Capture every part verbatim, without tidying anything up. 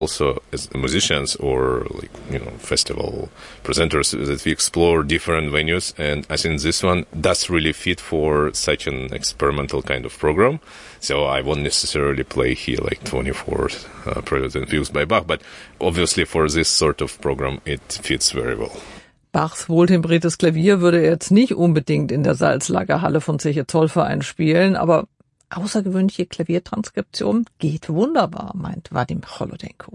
Also, as musicians or like, you know, festival presenters, that we explore different venues. And I think this one does really fit for such an experimental kind of program. So I won't necessarily play here like twenty-four uh, Preludes and Fugues by Bach, but obviously for this sort of program, it fits very well. Bachs wohltemperiertes Klavier würde er jetzt nicht unbedingt in der Salzlagerhalle von Zeche Zollverein spielen, aber außergewöhnliche Klaviertranskription geht wunderbar, meint Wadim Cholodenko.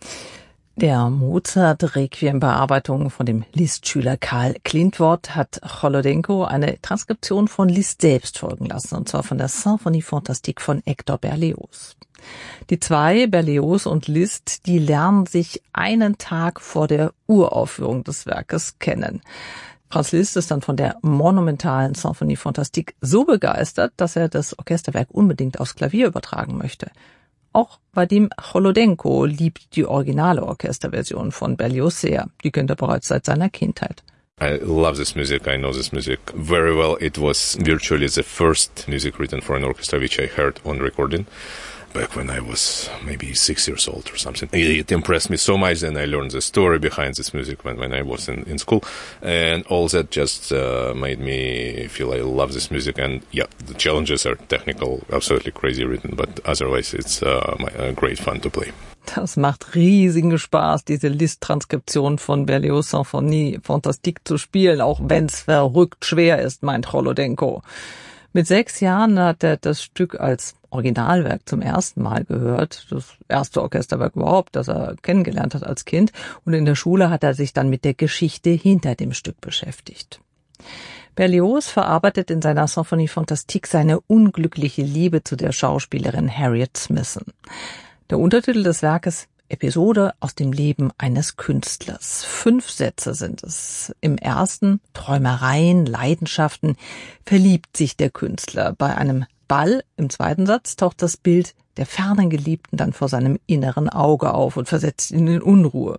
Der Mozart-Requiem-Bearbeitung von dem Liszt-Schüler Karl Klintworth hat Cholodenko eine Transkription von Liszt selbst folgen lassen, und zwar von der Symphonie Fantastique von Hector Berlioz. Die zwei, Berlioz und Liszt, die lernen sich einen Tag vor der Uraufführung des Werkes kennen. Franz Liszt ist dann von der monumentalen Symphonie Fantastique so begeistert, dass er das Orchesterwerk unbedingt aufs Klavier übertragen möchte. Auch Wadim Cholodenko liebt die originale Orchesterversion von Berlioz sehr. Die kennt er bereits seit seiner Kindheit. I love this music. I know this music very well. It was virtually the first music written for an orchestra which I heard on recording. Back when I was maybe six years old or something. It impressed me so much, and I learned the story behind this music when, when I was in, in school. And all that just uh, made me feel I love this music. And yeah, the challenges are technical, absolutely crazy written, but otherwise it's uh, my, uh, great fun to play. Das macht riesigen Spaß, diese Liszt-Transkription von Berlioz' Symphonie Fantastique zu spielen, auch wenn's verrückt schwer ist, meint Cholodenko. Mit sechs Jahren hat er das Stück als Originalwerk zum ersten Mal gehört, das erste Orchesterwerk überhaupt, das er kennengelernt hat als Kind, und in der Schule hat er sich dann mit der Geschichte hinter dem Stück beschäftigt. Berlioz verarbeitet in seiner Symphonie Fantastique seine unglückliche Liebe zu der Schauspielerin Harriet Smithson. Der Untertitel des Werkes: Episode aus dem Leben eines Künstlers. Fünf Sätze sind es. Im ersten: Träumereien, Leidenschaften, verliebt sich der Künstler bei einem Ball. Im zweiten Satz taucht das Bild der fernen Geliebten dann vor seinem inneren Auge auf und versetzt ihn in Unruhe.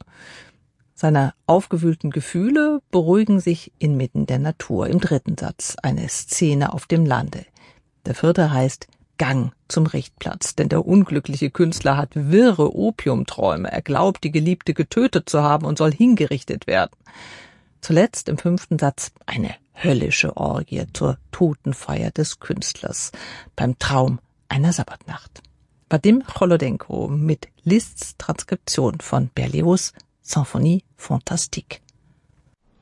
Seine aufgewühlten Gefühle beruhigen sich inmitten der Natur. Im dritten Satz eine Szene auf dem Lande. Der vierte heißt Gang zum Richtplatz, denn der unglückliche Künstler hat wirre Opiumträume. Er glaubt, die Geliebte getötet zu haben und soll hingerichtet werden. Zuletzt im fünften Satz eine höllische Orgie zur Totenfeier des Künstlers beim Traum einer Sabbatnacht. Wadim Cholodenko mit Liszts Transkription von Berlioz' Symphonie Fantastique.